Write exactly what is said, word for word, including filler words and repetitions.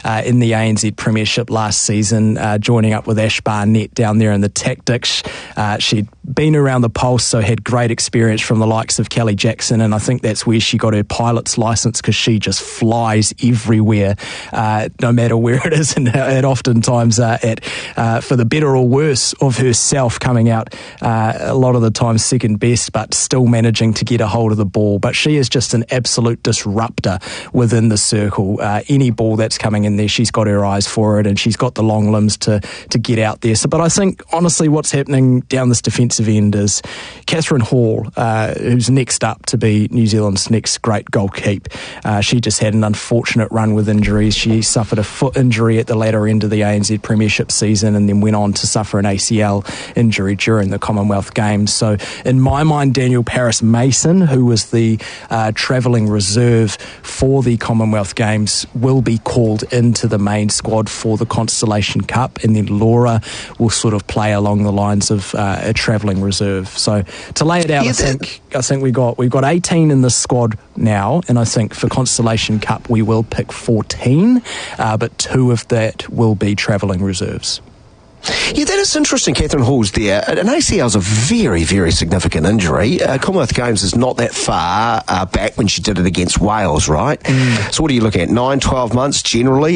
uh, in the A N Z Premiership last season, uh, joining up with Ash Barnett down there in the tactics. Uh, she'd been around the pulse, so had great experience from the likes of Kelly Jackson, and I think that's where she got her pilot's licence, because she just flies everywhere, uh, no matter where it is, and, and oftentimes uh, at uh, for the better or worse of herself, coming out uh, a lot of the time second best, but still managing to get a hold of the ball. But she is just an absolute disruptor within the circle. Uh, any ball that's coming in there, she's got her eyes for it, and she's got the long limbs to to get out there. So, but I think honestly, what's happening down this defensive end is Catherine Hall, uh, who's next up to be New Zealand's next great goalkeeper. Uh, she just had an unfortunate run with injuries. She suffered a foot injury at the latter end of the A N Z Premiership season, and then went on to suffer an A C L injury during the Commonwealth Games. So in my mind, Daniel Paris Mason, who was the uh, travelling reserve for the Commonwealth Games, will be called into the main squad for the Constellation Cup, and then Laura will sort of play along the lines of uh, a travelling reserve. So to lay it out, yeah, I think I think we got we've got eighteen in the squad now, and I think for Constellation Cup we will pick fourteen, uh, but two of that will be travelling reserves. Yeah, that is interesting. Catherine Hall's there. An A C L is a very, very significant injury. Uh, Commonwealth Games is not that far uh, back when she did it against Wales, right? Mm. So what are you looking at? Nine, twelve months generally?